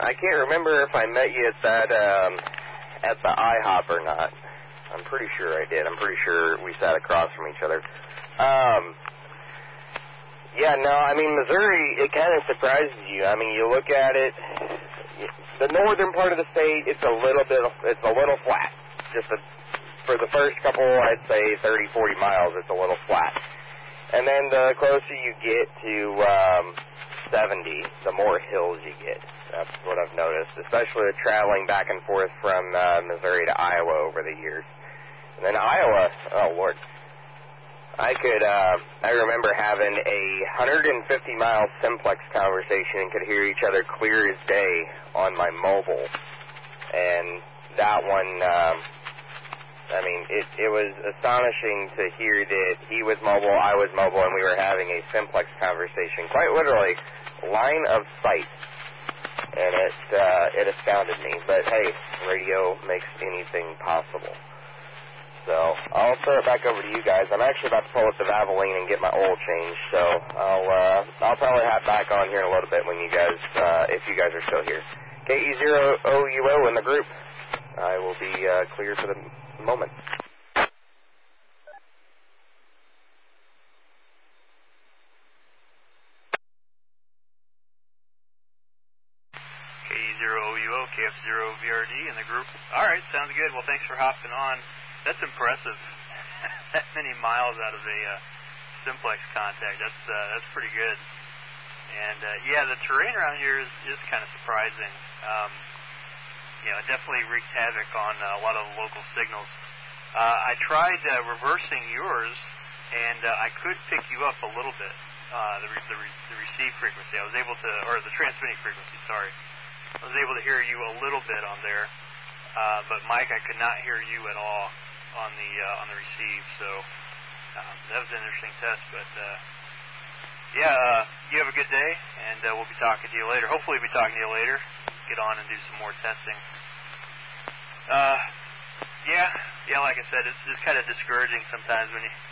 I can't remember if I met you at that, at the IHOP or not. I'm pretty sure I did. I'm pretty sure we sat across from each other. Yeah, no, I mean, Missouri, it kind of surprises you. I mean, you look at it, the northern part of the state, it's a little flat. For the first couple, I'd say 30, 40 miles, it's a little flat. And then the closer you get to 70, the more hills you get. That's what I've noticed, especially traveling back and forth from Missouri to Iowa over the years. And then Iowa, oh, Lord. I remember having a 150-mile simplex conversation and could hear each other clear as day on my mobile. And that one, I mean, it was astonishing to hear that he was mobile, I was mobile, and we were having a simplex conversation. Quite literally, line of sight. And it astounded me. But hey, radio makes anything possible. So I'll throw it back over to you guys. I'm actually about to pull up the Valvoline and get my oil changed. So I'll probably hop back on here in a little bit when you guys, if you guys are still here. KE0OUO in the group. I will be clear for the moment. KE0OUO, KF0VRD in the group. All right, sounds good. Well, thanks for hopping on. That's impressive. That many miles out of a simplex contact. That's pretty good. And yeah, the terrain around here is kind of surprising. It definitely wreaks havoc on a lot of the local signals. I tried reversing yours, and I could pick you up a little bit. The receive frequency. I was able to, or the transmitting frequency. Sorry, I was able to hear you a little bit on there. But Mike, I could not hear you at all on the receive, so that was an interesting test. But you have a good day, and we'll be talking to you later. Hopefully, we'll be talking to you later. Get on and do some more testing. Like I said, it's kind of discouraging sometimes when you